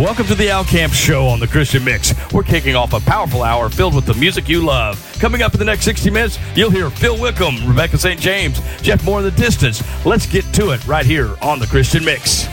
Welcome to the Al Camp Show on the Christian Mix. We're kicking off a powerful hour filled with the music you love. Coming up in the next 60 minutes, you'll hear Phil Wickham, Rebecca St. James, Jeff Moore in the Distance. Let's get to it right here on the Christian Mix.